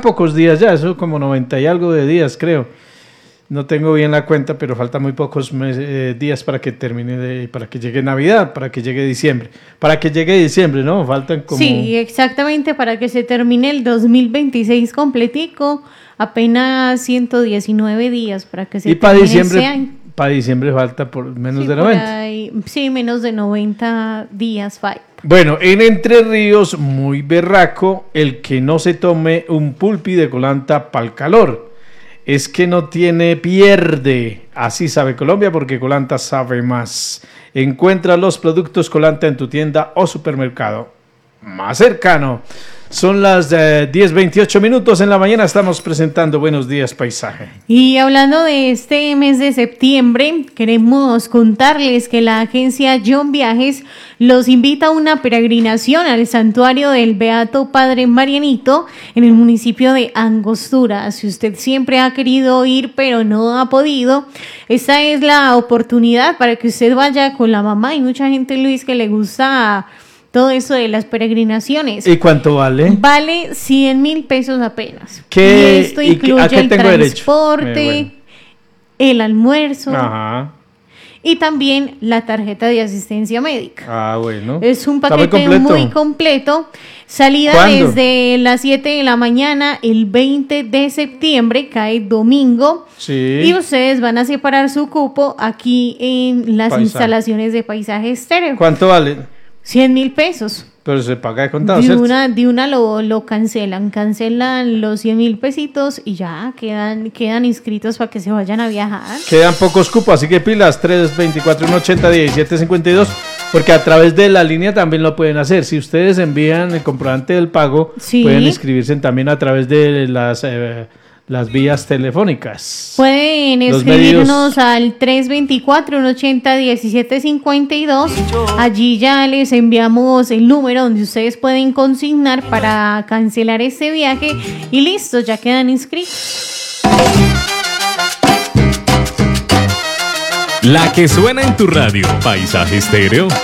pocos días ya, eso como 90 y algo de días, creo. No tengo bien la cuenta, pero faltan muy pocos días para que termine, para que llegue Navidad, para que llegue diciembre. Para que llegue diciembre, ¿no? Faltan como... Sí, exactamente, para que se termine el 2026 completico, apenas 119 días para que se y termine diciembre, ese año. para diciembre falta por menos Sí, de 90. Sí, menos de 90 días falta. Bueno, en Entre Ríos, muy berraco, el que no se tome un pulpi de colanta pa'l calor. Es que no tiene pierde. Así sabe Colombia, porque Colanta sabe más. Encuentra los productos Colanta en tu tienda o supermercado más cercano. Son las 10:28 minutos en la mañana. Estamos presentando Buenos Días Paisaje. Y hablando de este mes de septiembre, queremos contarles que la agencia John Viajes los invita a una peregrinación al santuario del Beato Padre Marianito en el municipio de Angostura. Si usted siempre ha querido ir pero no ha podido, esta es la oportunidad para que usted vaya con la mamá. Hay mucha gente, Luis, que le gusta todo eso de las peregrinaciones. ¿Y cuánto vale? Vale 100.000 pesos apenas. ¿Qué? Y esto incluye ¿A qué el tengo transporte, derecho? el almuerzo Ajá. y también la tarjeta de asistencia médica. Ah, bueno. Es un Está paquete muy completo. Salida ¿Cuándo? desde las 7 de la mañana, el 20 de septiembre, cae domingo. Sí. Y ustedes van a separar su cupo aquí en las instalaciones de Paisaje Estéreo. ¿Cuánto vale? 100.000 pesos. Pero se paga de contado, De ¿cierto? una lo cancelan los 100.000 pesitos y ya quedan inscritos para que se vayan a viajar. Quedan pocos cupos, así que pilas, 324-180-1752, porque a través de la línea también lo pueden hacer. Si ustedes envían el comprobante del pago, Sí. pueden inscribirse también a través de las vías telefónicas. Pueden escribirnos al 324-180-1752. Allí ya les enviamos el número donde ustedes pueden consignar para cancelar este viaje y listo, ya quedan inscritos. La que suena en tu radio, Paisaje Estéreo.